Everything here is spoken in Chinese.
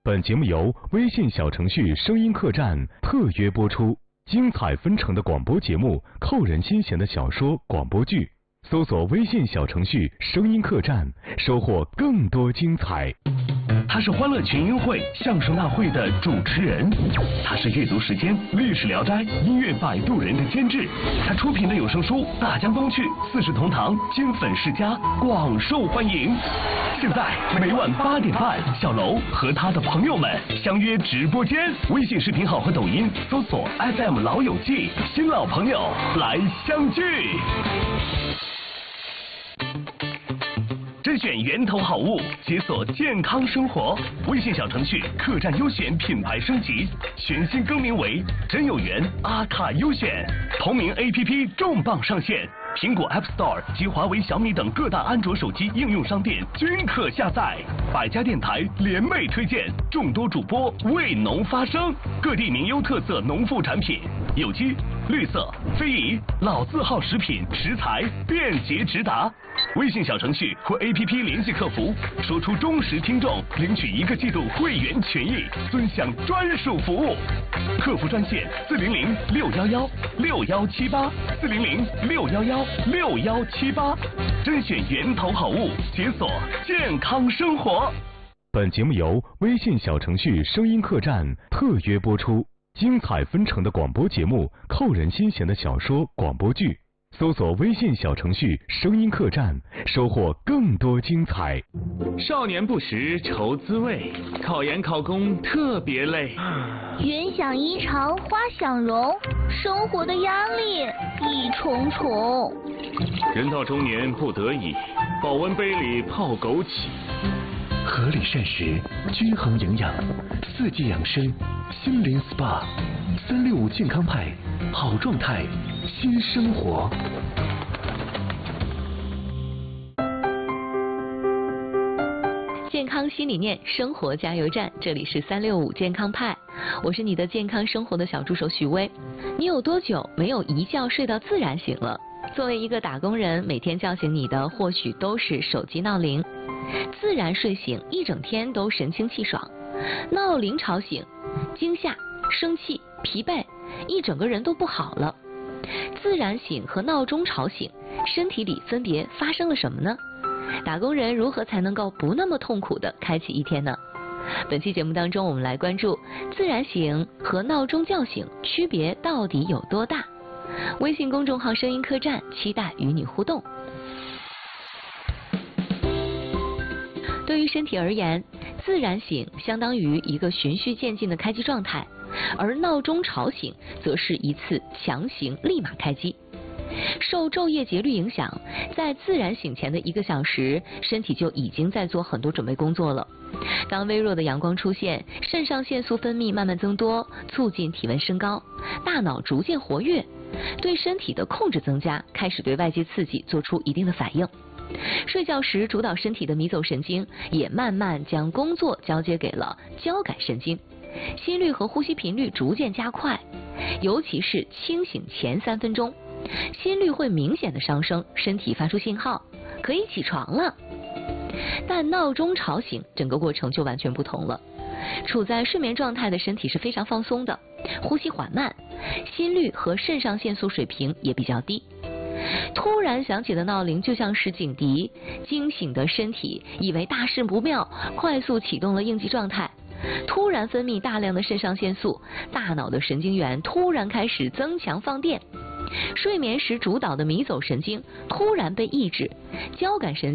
本节目由微信小程序声音客栈特约播出，精彩纷呈的广播节目，扣人心弦的小说广播剧，搜索微信小程序声音客栈，收获更多精彩。 他是欢乐群英会相声大会的主持人，他是阅读时间、历史聊斋、音乐摆渡人的监制，他出品的有声书《大江东去》《四世同堂》金粉世家广受欢迎。现在每晚8点半，小楼和他的朋友们相约直播间，微信视频号和抖音搜索 FM 老友记，新老朋友来相聚。甄选源头好物，解锁健康生活。微信小程序客栈优选品牌升级，全新更名为真有缘阿卡优选。同名 APP 重磅上线，苹果 App Store 及华为、小米等各大安卓手机应用商店均可下载。百家电台联袂推荐，众多主播为农发声，各地名优特色农副产品，有机、绿色、非遗、老字号食品食材便捷直达。微信小程序或 APP 联系客服，说出忠实听众领取1个季度会员权益，尊享专属服务。客服专线400-611611-6178，400-611611-6178，甄选源头好物，解锁健康生活。 本节目由微信小程序声音客栈特约播出，精彩纷呈的广播节目，扣人心弦的小说广播剧。搜索微信小程序声音客栈，收获更多精彩。 少年不识愁滋味，考研考公特别累。 云想衣裳花想容，生活的压力一重重。 人到中年不得已，保温杯里泡枸杞。 合理膳食，均衡营养，4季养生，心灵 SPA，365健康派，好状态，新生活。 健康新理念，生活加油站，这里是365健康派，我是你的健康生活的小助手许巍。你有多久没有一觉睡到自然醒了？作为一个打工人，每天叫醒你的或许都是手机闹铃。自然睡醒，一整天都神清气爽；闹铃吵醒，惊吓、生气、疲惫，一整个人都不好了。自然醒和闹钟吵醒，身体里分别发生了什么呢？打工人如何才能够不那么痛苦地开启一天呢？本期节目当中，我们来关注自然醒和闹钟叫醒区别到底有多大。微信公众号声音客栈，期待与你互动。对于身体而言，自然醒相当于一个循序渐进的开机状态，而闹钟吵醒则是一次强行立马开机。受昼夜节律影响，在自然醒前的1个小时，身体就已经在做很多准备工作了。当微弱的阳光出现，肾上腺素分泌慢慢增多，促进体温升高，大脑逐渐活跃，对身体的控制增加，开始对外界刺激做出一定的反应。睡觉时主导身体的迷走神经也慢慢将工作交接给了交感神经，心率和呼吸频率逐渐加快，尤其是清醒前3分钟，心率会明显的上升，身体发出信号可以起床了。但闹钟吵醒，整个过程就完全不同了。处在睡眠状态的身体是非常放松的，呼吸缓慢，心率和肾上腺素水平也比较低。突然响起的闹铃就像是警笛，惊醒的身体以为大事不妙，快速启动了应急状态，突然分泌大量的肾上腺素，大脑的神经元突然开始增强放电，睡眠时主导的迷走神经突然被抑制，交感神